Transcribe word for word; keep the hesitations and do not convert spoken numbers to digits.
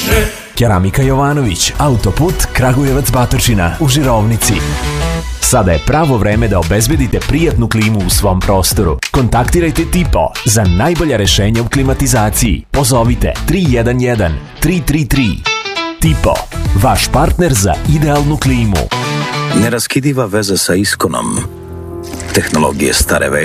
Keramika Jovanović, autoput Kragujevac Batočina u Žirovnici. Sada je pravo vreme da obezbedite prijatnu klimu u svom prostoru. Kontaktirajte Tipo za najbolja rešenja u klimatizaciji. Pozovite tri jedan jedan tri tri tri. Tipo, vaš partner za idealnu klimu. Neraskidiva veza sa Iskonom. Tehnologije stare